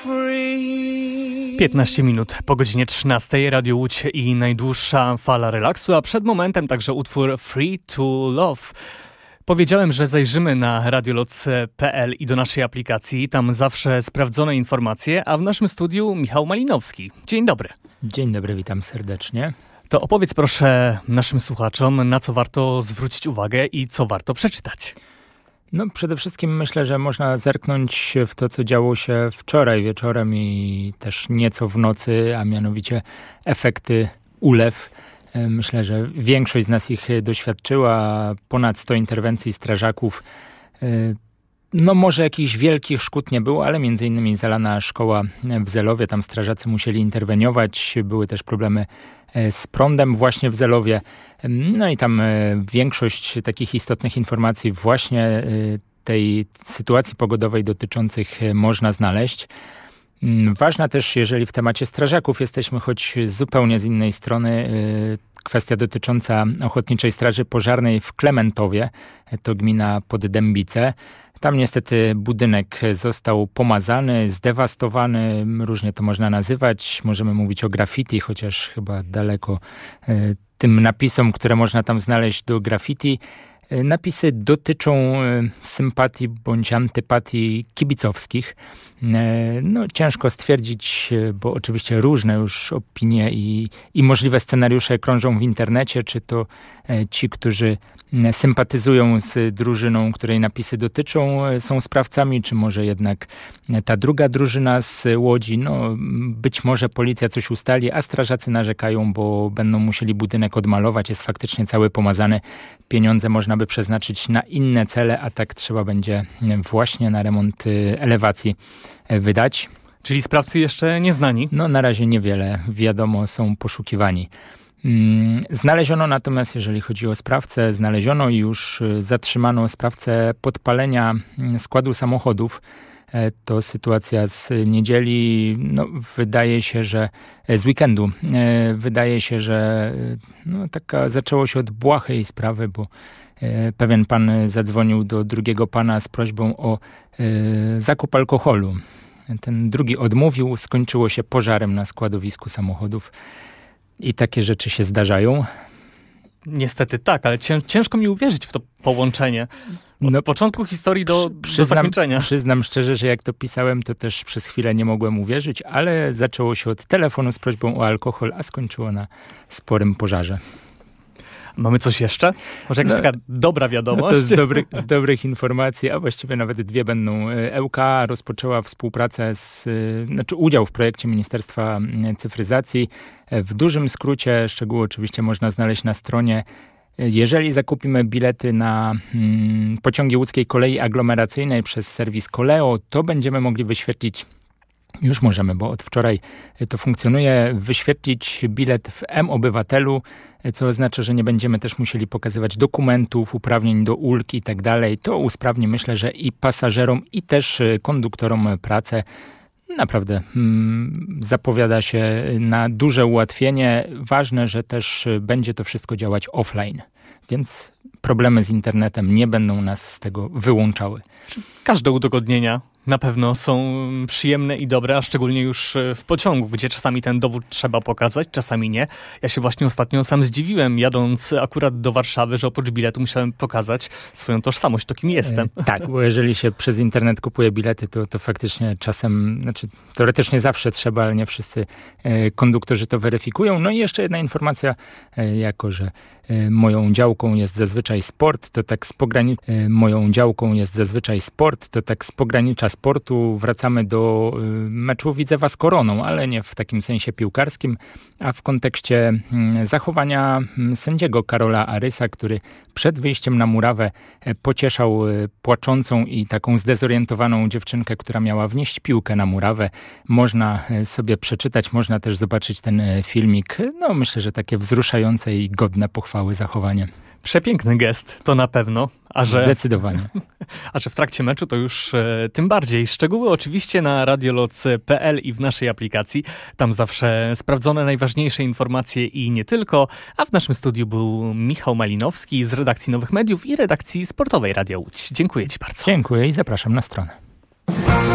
free. 15 minut po godzinie 13. Radio Łódź i najdłuższa fala relaksu, a przed momentem także utwór Free to Love. Powiedziałem, że zajrzymy na radioloc.pl i do naszej aplikacji. Tam zawsze sprawdzone informacje, a w naszym studiu Michał Malinowski. Dzień dobry. Dzień dobry, witam serdecznie. To opowiedz proszę naszym słuchaczom, na co warto zwrócić uwagę i co warto przeczytać. No przede wszystkim myślę, że można zerknąć w to, co działo się wczoraj wieczorem i też nieco w nocy, a mianowicie efekty ulew. Myślę, że większość z nas ich doświadczyła. Ponad 100 interwencji strażaków. No może jakichś wielkich szkód nie było, ale między innymi zalana szkoła w Zelowie. Tam strażacy musieli interweniować. Były też problemy z prądem właśnie w Zelowie. No i tam większość takich istotnych informacji właśnie tej sytuacji pogodowej dotyczących można znaleźć. Ważna też, jeżeli w temacie strażaków jesteśmy, choć zupełnie z innej strony, kwestia dotycząca Ochotniczej Straży Pożarnej w Klementowie, to gmina Poddębice. Tam niestety budynek został pomazany, zdewastowany, różnie to można nazywać. Możemy mówić o graffiti, chociaż chyba daleko tym napisom, które można tam znaleźć do graffiti. Napisy dotyczą sympatii bądź antypatii kibicowskich. No, ciężko stwierdzić, bo oczywiście różne już opinie i możliwe scenariusze krążą w internecie, czy to ci, którzy sympatyzują z drużyną, której napisy dotyczą, są sprawcami, czy może jednak ta druga drużyna z Łodzi. No, być może policja coś ustali, a strażacy narzekają, bo będą musieli budynek odmalować. Jest faktycznie cały pomazany. Pieniądze można by przeznaczyć na inne cele, a tak trzeba będzie właśnie na remont elewacji wydać. Czyli sprawcy jeszcze nieznani? No na razie niewiele wiadomo, są poszukiwani. Znaleziono natomiast, jeżeli chodzi o sprawcę, znaleziono i już zatrzymano sprawcę podpalenia składu samochodów. To sytuacja z niedzieli, no wydaje się, że z weekendu. Wydaje się, że no, zaczęło się od błahej sprawy, bo pewien pan zadzwonił do drugiego pana z prośbą o zakup alkoholu. Ten drugi odmówił, skończyło się pożarem na składowisku samochodów. I takie rzeczy się zdarzają. Niestety tak, ale ciężko mi uwierzyć w to połączenie. Od początku historii do zakończenia. Przyznam szczerze, że jak to pisałem, to też przez chwilę nie mogłem uwierzyć, ale zaczęło się od telefonu z prośbą o alkohol, a skończyło na sporym pożarze. Mamy coś jeszcze? Może jakaś taka dobra wiadomość? To z dobrych informacji, a właściwie nawet dwie będą. ŁK rozpoczęła współpracę, udział w projekcie Ministerstwa Cyfryzacji. W dużym skrócie, szczegóły oczywiście można znaleźć na stronie. Jeżeli zakupimy bilety na pociągi łódzkiej kolei aglomeracyjnej przez serwis Koleo, to będziemy mogli wyświetlić, już możemy, bo od wczoraj to funkcjonuje, wyświetlić bilet w M-Obywatelu, co oznacza, że nie będziemy też musieli pokazywać dokumentów, uprawnień do ulg i tak dalej. To usprawni, myślę, że i pasażerom, i też konduktorom pracę. Naprawdę zapowiada się na duże ułatwienie. Ważne, że też będzie to wszystko działać offline, więc problemy z internetem nie będą nas z tego wyłączały. Każde udogodnienia na pewno są przyjemne i dobre, a szczególnie już w pociągu, gdzie czasami ten dowód trzeba pokazać, czasami nie. Ja się właśnie ostatnio sam zdziwiłem, jadąc akurat do Warszawy, że oprócz biletu musiałem pokazać swoją tożsamość, to kim jestem. Tak, bo jeżeli się przez internet kupuje bilety, to faktycznie czasem, teoretycznie zawsze trzeba, ale nie wszyscy konduktorzy to weryfikują. No i jeszcze jedna informacja, jako że moją działką jest zazwyczaj sport, to tak z pogranicza sportu wracamy do meczu Widzewa z Koroną, ale nie w takim sensie piłkarskim, a w kontekście zachowania sędziego Karola Arysa, który przed wyjściem na murawę pocieszał płaczącą i taką zdezorientowaną dziewczynkę, która miała wnieść piłkę na murawę. Można sobie przeczytać, można też zobaczyć ten filmik. No myślę, że takie wzruszające i godne pochwały zachowanie. Przepiękny gest, to na pewno. Zdecydowanie. A że w trakcie meczu to już tym bardziej. Szczegóły oczywiście na radioloc.pl i w naszej aplikacji. Tam zawsze sprawdzone najważniejsze informacje i nie tylko. A w naszym studiu był Michał Malinowski z redakcji Nowych Mediów i redakcji sportowej Radia Łódź. Dziękuję Ci bardzo. Dziękuję i zapraszam na stronę.